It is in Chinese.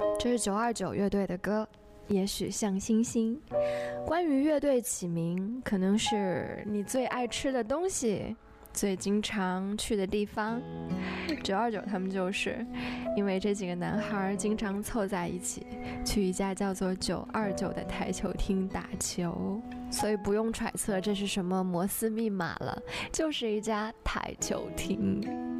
这是929乐队的歌，也许像星星。关于乐队起名，可能是你最爱吃的东西，最经常去的地方。929他们就是因为这几个男孩经常凑在一起，去一家叫做929的台球厅打球，所以不用揣测这是什么摩斯密码了，就是一家台球厅。